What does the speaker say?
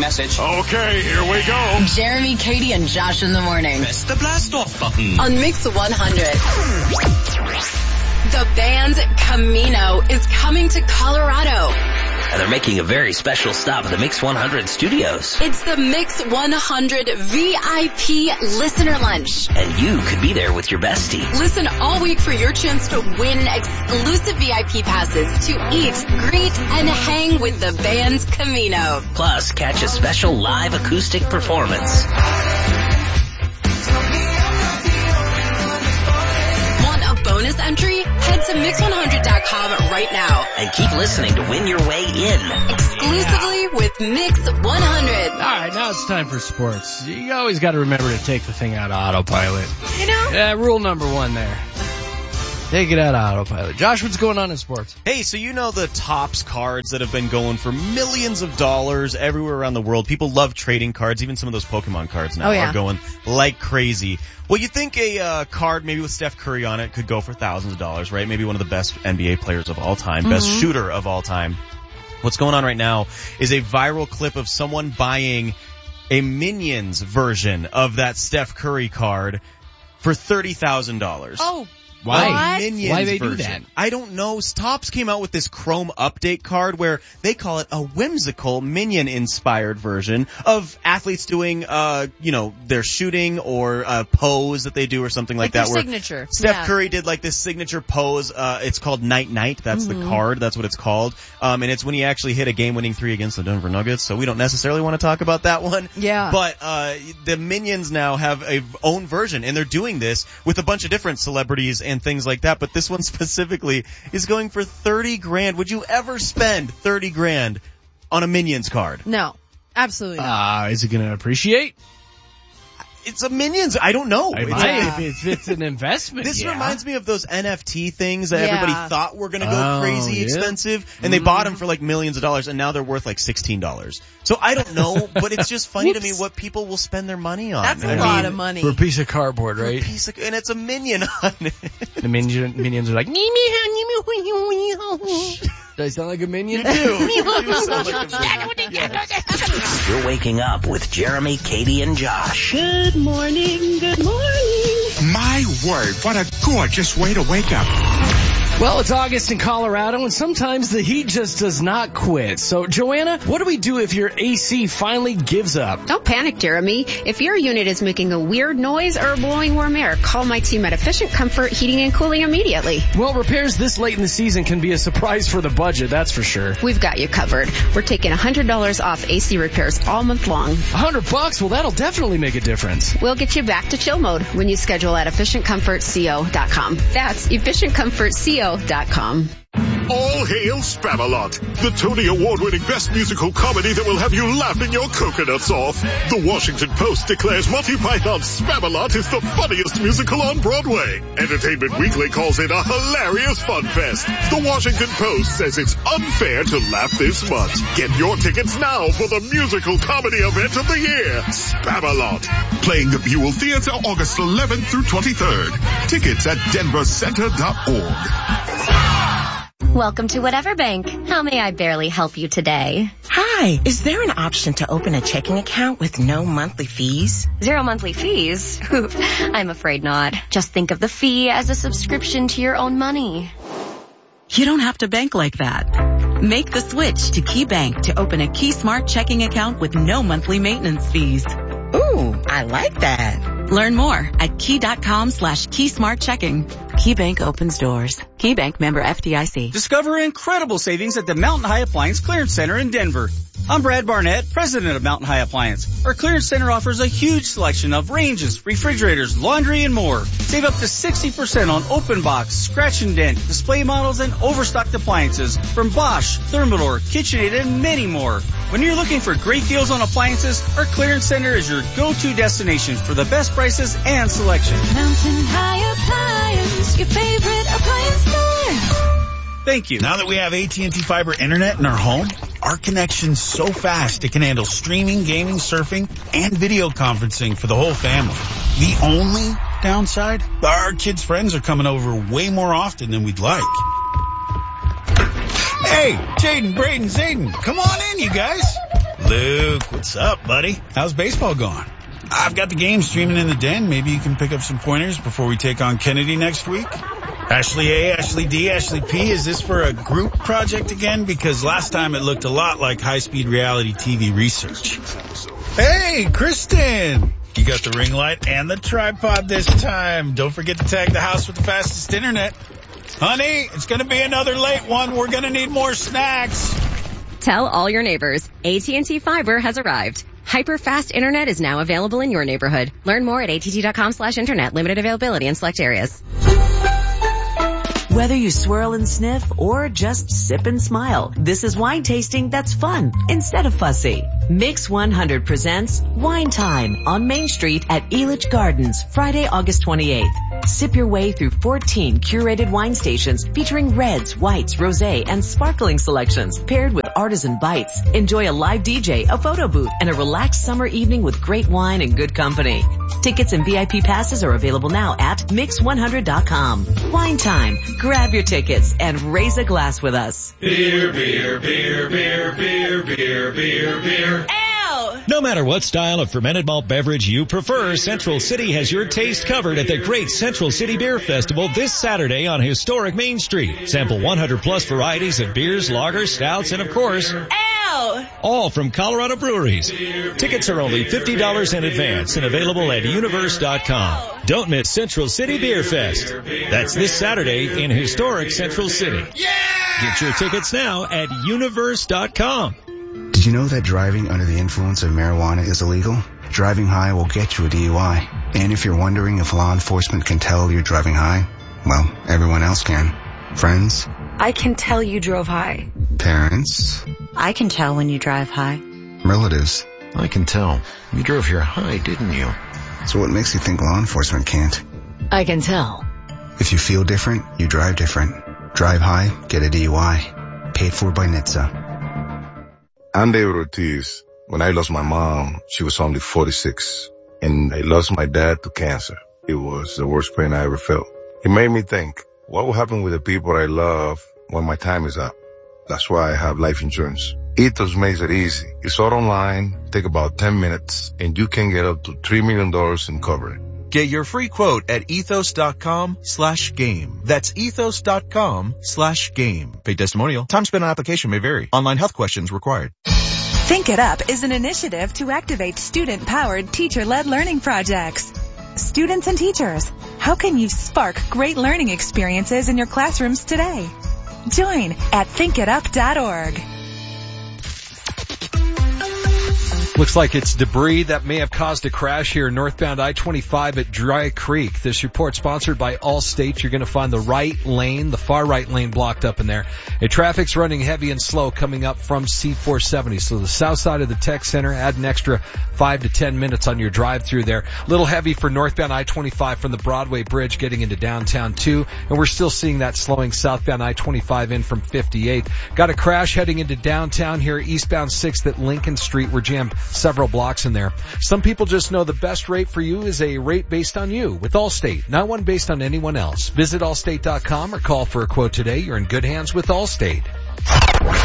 message. Okay, here we go. Jeremy, Katie, and Josh in the morning. Press the blast off button. On Mix 100. The band Camino is coming to Colorado. And they're making a very special stop at the Mix 100 studios. It's the Mix 100 VIP Listener Lunch. And you could be there with your bestie. Listen all week for your chance to win exclusive VIP passes to eat, greet, and hang with the band Camino. Plus, catch a special live acoustic performance. Bonus entry? Head to Mix100.com right now. And keep listening to win your way in. Exclusively with Mix 100. All right, now it's time for sports. You always got to remember to take the thing out of autopilot. You know? Yeah, rule number 1 there. Take it out of autopilot. Josh, what's going on in sports? Hey, so you know the Topps cards that have been going for millions of dollars everywhere around the world. People love trading cards. Even some of those Pokemon cards now are going like crazy. Well, you think a card maybe with Steph Curry on it could go for thousands of dollars, right? Maybe one of the best NBA players of all time, best shooter of all time. What's going on right now is a viral clip of someone buying a Minions version of that Steph Curry card for $30,000. Oh. Why? Minions Why they version. do that? I don't know. Topps came out with this Chrome update card where they call it a whimsical Minion-inspired version of athletes doing, their shooting or a pose that they do or something like that. Their signature. Steph Curry did like this signature pose. It's called Night Night. That's the card. That's what it's called. And it's when he actually hit a game-winning 3 against the Denver Nuggets. So we don't necessarily want to talk about that one. Yeah. But the Minions now have a own version, and they're doing this with a bunch of different celebrities and things like that, but this one specifically is going for $30,000. Would you ever spend $30,000 on a Minions card? No, absolutely not. Is it going to appreciate? It's a Minions. I don't know. If it's an investment. This reminds me of those NFT things that everybody thought were going to go crazy expensive, and they bought them for like millions of dollars, and now they're worth like $16. So I don't know, but it's just funny to me what people will spend their monny on. That's a lot of money. For a piece of cardboard, right? And it's a Minion on it. The Minions are like, do I sound like a Minion? You do. You sound like a Minion. You're waking up with Jeremy, Katie, and Josh. Good morning, good morning. My word, what a gorgeous way to wake up. Well, it's August in Colorado, and sometimes the heat just does not quit. So, Joanna, what do we do if your AC finally gives up? Don't panic, Jeremy. If your unit is making a weird noise or blowing warm air, call my team at Efficient Comfort Heating and Cooling immediately. Well, repairs this late in the season can be a surprise for the budget, that's for sure. We've got you covered. We're taking $100 off AC repairs all month long. $100? Well, that'll definitely make a difference. We'll get you back to chill mode when you schedule at EfficientComfortCO.com. That's EfficientComfortCO.com. All hail Spamalot, the Tony Award-winning best musical comedy that will have you laughing your coconuts off. The Washington Post declares Monty Python's Spamalot is the funniest musical on Broadway. Entertainment Weekly calls it a hilarious fun fest. The Washington Post says it's unfair to laugh this much. Get your tickets now for the musical comedy event of the year, Spamalot. Playing the Buell Theater August 11th through 23rd. Tickets at denvercenter.org. Welcome to Whatever Bank. How may I barely help you today? Hi, is there an option to open a checking account with no monthly fees? 0 monthly fees? I'm afraid not. Just think of the fee as a subscription to your own money. You don't have to bank like that. Make the switch to Key Bank to open a Key Smart checking account with no monthly maintenance fees. Ooh, I like that. Learn more at key.com/keysmartchecking. Key Bank opens doors. Key Bank, member FDIC. Discover incredible savings at the Mountain High Appliance Clearance Center in Denver. I'm Brad Barnett, president of Mountain High Appliance. Our clearance center offers a huge selection of ranges, refrigerators, laundry, and more. Save up to 60% on open box, scratch and dent, display models, and overstocked appliances from Bosch, Thermador, KitchenAid, and many more. When you're looking for great deals on appliances, our clearance center is your go-to destination for the best prices and selection. Mountain High Appliance, your favorite appliance store. Thank you. Now that we have AT&T Fiber Internet in our home, our connection's so fast it can handle streaming, gaming, surfing, and video conferencing for the whole family. The only downside? Our kids' friends are coming over way more often than we'd like. Hey, Jaden, Braden, Zayden, come on in, you guys. Luke, what's up, buddy? How's baseball going? I've got the game streaming in the den. Maybe you can pick up some pointers before we take on Kennedy next week. Ashley A, Ashley D, Ashley P, is this for a group project again? Because last time it looked a lot like high-speed reality TV research. Hey, Kristen! You got the ring light and the tripod this time. Don't forget to tag the house with the fastest internet. Honey, it's going to be another late one. We're going to need more snacks. Tell all your neighbors, AT&T Fiber has arrived. Hyper-fast internet is now available in your neighborhood. Learn more at att.com/internet. Limited availability in select areas. Whether you swirl and sniff or just sip and smile, this is wine tasting that's fun instead of fussy. Mix 100 presents Wine Time on Main Street at Elitch Gardens, Friday, August 28th. Sip your way through 14 curated wine stations featuring reds, whites, rosé, and sparkling selections paired with artisan bites. Enjoy a live DJ, a photo booth, and a relaxed summer evening with great wine and good company. Tickets and VIP passes are available now at mix100.com. Wine Time. Grab your tickets and raise a glass with us. Beer, beer, beer, beer, beer, beer, beer, beer. No matter what style of fermented malt beverage you prefer, Central City has your taste covered at the Great Central City Beer Festival this Saturday on historic Main Street. Sample 100+ varieties of beers, lagers, stouts, and of course, all from Colorado breweries. Tickets are only $50 in advance and available at universe.com. Don't miss Central City Beer Fest. That's this Saturday in historic Central City. Get your tickets now at universe.com. Did you know that driving under the influence of marijuana is illegal? Driving high will get you a DUI. And if you're wondering if law enforcement can tell you're driving high, well, everyone else can. Friends? I can tell you drove high. Parents? I can tell when you drive high. Relatives? I can tell. You drove here high, didn't you? So what makes you think law enforcement can't? I can tell. If you feel different, you drive different. Drive high, get a DUI. Paid for by NHTSA. I'm David Ortiz. When I lost my mom, she was only 46. And I lost my dad to cancer. It was the worst pain I ever felt. It made me think, what will happen with the people I love when my time is up? That's why I have life insurance. Ethos makes it easy. It's all online, take about 10 minutes, and you can get up to $3 million in coverage. Get your free quote at ethos.com/game. That's ethos.com/game. Paid testimonial. Time spent on application may vary. Online health questions required. Think It Up is an initiative to activate student-powered, teacher-led learning projects. Students and teachers, how can you spark great learning experiences in your classrooms today? Join at thinkitup.org. Looks like it's debris that may have caused a crash here northbound I-25 at Dry Creek. This report sponsored by Allstate. You're going to find the right lane, the far right lane blocked up in there. And traffic's running heavy and slow coming up from C470. So the south side of the tech center, add an extra 5 to 10 minutes on your drive through there. A little heavy for northbound I-25 from the Broadway Bridge getting into downtown too. And we're still seeing that slowing southbound I-25 in from 58. Got a crash heading into downtown here, eastbound 6th at Lincoln Street. We're jammed several blocks in there. Some people just know the best rate for you is a rate based on you with Allstate, not one based on anyone else. Visit allstate.com or call for a quote today. You're in good hands with Allstate.